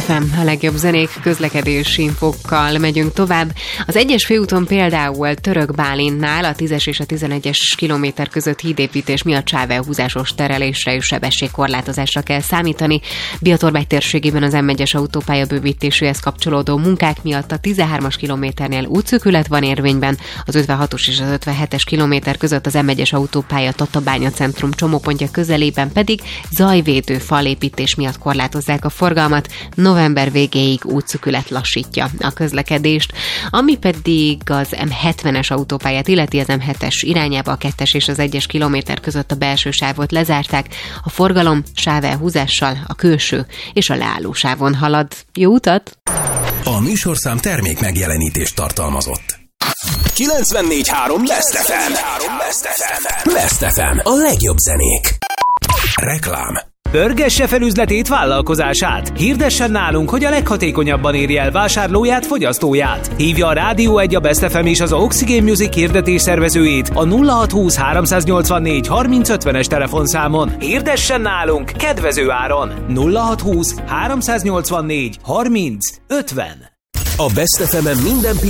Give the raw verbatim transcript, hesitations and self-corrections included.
ef em, a legjobb zenék, közlekedési infokkal megyünk tovább. Az egyes főúton például Török-Bálintnál a tízes és a tizenegyes kilométer között hídépítés miatt sávelhúzásos terelésre és sebességkorlátozásra kell számítani. Biatorbágy térségében az em egyes autópálya bővítéséhez kapcsolódó munkák miatt a tizenhármas kilométernél útszűkület van érvényben, az ötvenhatos és az ötvenhetes kilométer között az em egyes autópálya Tatabánya centrum csomópontja közelében pedig zajvédő falépítés miatt korlátozzák a forgalmat, november végéig útszűkület lassítja a közlekedést, ami pedig az em hetvenes autópályát illeti, az em hetes irányába a kettes és az egyes kilométer között a belső sávot lezárták, a forgalom sávelhúzással a külső és a leálló sávon halad. Jó utat! A műsorszám termék megjelenítést tartalmazott. kilencvennégy három Best ef em. Best ef em. A legjobb zenék. Reklám. Pörgesse fel üzletét, vállalkozását. Hirdessen nálunk, hogy a leghatékonyabban érje el vásárlóját, fogyasztóját. Hívja a Rádió egy, a Best ef em és az Oxygen Music hirdetés szervezőjét a nulla hat húsz háromszáznyolcvannégy harminc ötvenes telefonszámon. Hirdessen nálunk kedvező áron. nulla hat húsz háromszáznyolcvannégy harminc ötven. A Best ef em-en minden